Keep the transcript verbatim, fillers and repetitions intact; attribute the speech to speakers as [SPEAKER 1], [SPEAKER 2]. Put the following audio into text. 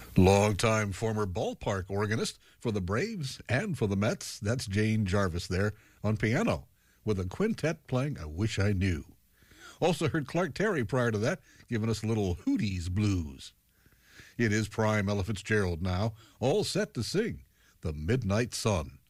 [SPEAKER 1] Longtime former ballpark organist for the Braves and for the Mets. That's Jane Jarvis there on piano with a quintet playing I Wish I Knew. Also heard Clark Terry prior to that, giving us a little Hooties blues. It is prime Ella Fitzgerald now, all set to sing The Midnight Sun.